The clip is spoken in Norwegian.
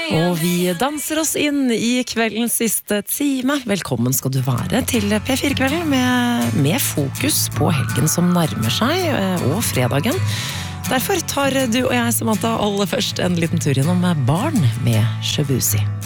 Og vi danser oss inn i kveldens siste time. Velkommen skal du være til P4-kvelden med fokus på helgen som nærmer seg, og fredagen. Derfor tar du og jeg, Samantha, aller først en liten tur gjennom barn med Debussy.